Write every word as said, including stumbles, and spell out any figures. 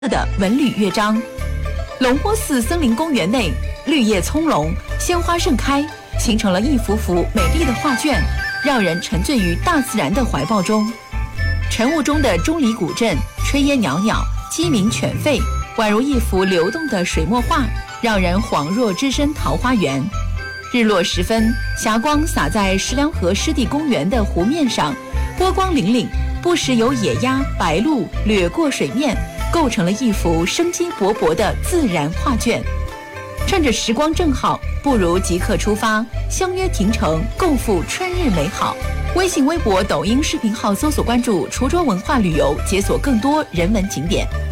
的文旅乐章。龙坡寺森林公园内，绿叶葱茏，鲜花盛开，形成了一幅幅美丽的画卷，让人沉醉于大自然的怀抱中。晨雾中的钟离古镇，炊烟袅袅，鸡鸣犬吠，宛如一幅流动的水墨画，让人恍若置身桃花源。日落时分，霞光洒在石梁河湿地公园的湖面上，波光粼粼，不时有野鸭、白鹭掠过水面，构成了一幅生机勃勃的自然画卷。趁着时光正好，不如即刻出发，相约亭城，共赴春日美好。微信、微博、抖音视频号搜索关注滁州文化旅游，解锁更多人文景点。